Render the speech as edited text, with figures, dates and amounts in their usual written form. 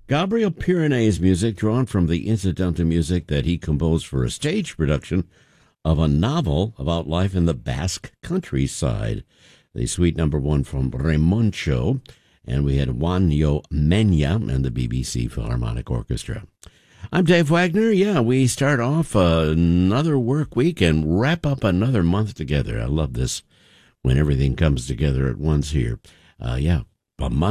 Gabriel Piranesi's music drawn from the incidental music that he composed for a stage production of a novel about life in the Basque countryside. The suite number one from Remoncho, and we had Juanjo Mena and the BBC Philharmonic Orchestra. I'm Dave Wagner. Yeah, we start off another work week and wrap up another month together. I love this when everything comes together at once here. A month